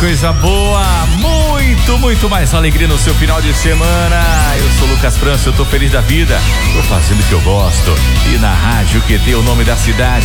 coisa boa, muito mais alegria no seu final de semana. Eu sou Lucas França, eu tô feliz da vida, tô fazendo o que eu gosto. E na Rádio QT, o nome da cidade,